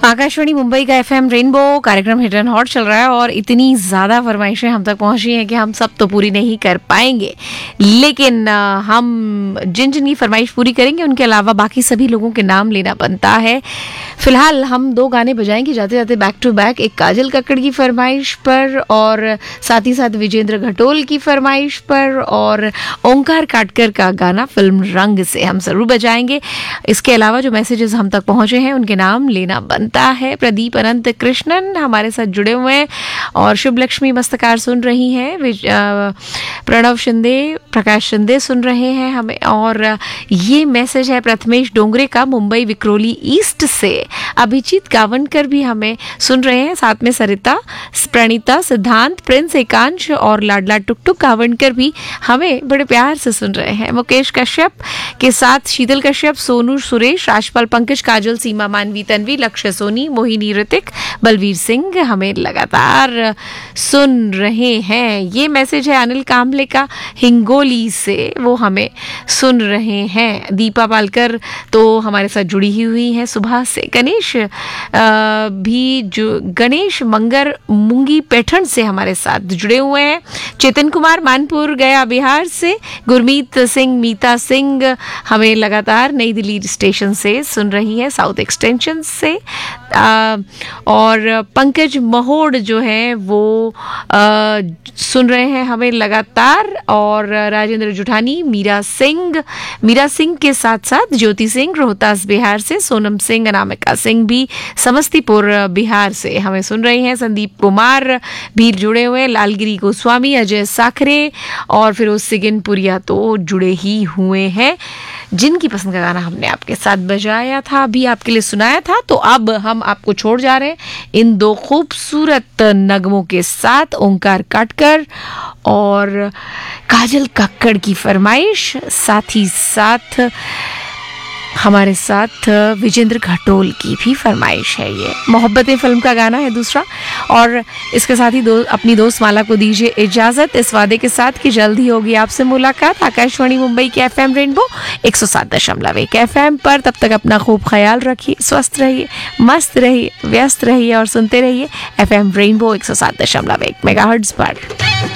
आकाशवाणी मुंबई का FM rainbow कार्यक्रम hit and hot चल रहा है और इतनी ज़्यादा फरमाइशें हम तक पहुंची हैं कि हम सब तो पूरी नहीं कर पाएंगे, लेकिन हम जिन जिन की फरमाइश पूरी करेंगे उनके अलावा बाकी सभी लोगों के नाम लेना बनता है। फिलहाल हम 2 गाने बजाएंगे जाते जाते बैक टू बैक, एक काजल कक्कड़ की फरमाइश पर और साथ ही साथ विजेंद्र घटोल की फरमाइश पर, और ओंकार काटकर का गाना फिल्म रंग से हम ज़रूर बजाएंगे। इसके अलावा जो मैसेजेस हम तक पहुंचे हैं उनके नाम लेना बनता है। प्रदीप अनंत कृष्णन हमारे साथ जुड़े हुए हैं और शुभ लक्ष्मी मस्तकार सुन रही हैं, प्रणव शिंदे, प्रकाश शिंदे सुन रहे हैं हमें, और ये मैसेज है प्रथमेश डोंगरे का मुंबई विक्रोली ईस्ट से। अभिजीत गावनकर भी हमें सुन रहे हैं, साथ में सरिता, प्रणीता, सिद्धांत, प्रिंस, एकांश और लाडला टुकटुक गावनकर भी हमें बड़े प्यार से सुन रहे हैं। मुकेश कश्यप के साथ शीतल कश्यप, सोनू, सुरेश, राजपाल, पंकज, काजल, सीमा, मानवी, तन्वी, लक्ष्य, सोनी, मोहिनी, ऋतिक, बलवीर सिंह हमें लगातार सुन रहे हैं। ये मैसेज है अनिल कामले का हिंगोली से, वो हमें सुन रहे हैं। दीपा पालकर तो हमारे साथ जुड़ी ही हुई हैं सुबह से। गणेश मंगर मुंगी पैठण से हमारे साथ जुड़े हुए हैं। चेतन कुमार मानपुर गया बिहार से, गुरमीत सिंह, मीता सिंह हमें लगातार नई दिल्ली स्टेशन से सुन रही है, साउथ एक्सटेंशन से, और पंकज महोड़ जो है वो सुन रहे हैं हमें लगातार, और राजेंद्र जुठानी, मीरा सिंह के साथ साथ ज्योति सिंह रोहतास बिहार से, सोनम सिंह, अनामिका सिंह भी समस्तीपुर बिहार से हमें सुन रही हैं। संदीप कुमार भी जुड़े हुए, लालगिरी गोस्वामी, अजय साखरे और फिरोज सिगिनपुरिया तो जुड़े ही हुए हैं। जिनकी पसंद का गाना हमने आपके साथ बजाया था, अभी आपके लिए सुनाया था, तो अब हम आपको छोड़ जा रहे हैं इन 2 खूबसूरत नगमों के साथ, ओंकार काटकर और काजल कक्कड़ की फरमाइश, साथ ही साथ हमारे साथ विजेंद्र घटोल की भी फरमाइश है। ये मोहब्बतें फिल्म का गाना है दूसरा, और इसके साथ ही अपनी दोस्त माला को दीजिए इजाजत इस वादे के साथ कि जल्द ही होगी आपसे मुलाकात आकाशवाणी मुंबई के एफएम रेनबो 107.1 एफएम पर। तब तक अपना खूब ख्याल रखिए, स्वस्थ रहिए, मस्त रहिए, व्यस्त रहिए और सुनते रहिए एफएम रेनबो 107.1 मेगाहर्ट्ज पर।